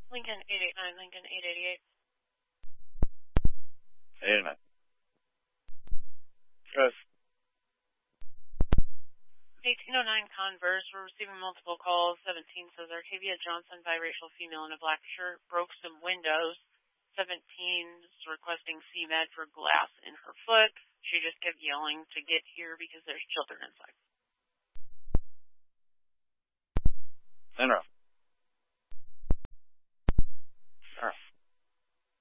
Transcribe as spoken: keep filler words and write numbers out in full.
Lincoln eight eight nine, Lincoln eight eighty-eight. eight eight nine. Yes. eighteen oh nine Converse, we're receiving multiple calls. seventeen says Artavia Johnson, biracial female in a black shirt, broke some windows. seventeen is requesting C M E D for glass in her foot. She just kept yelling to get here because there's children inside. Enro.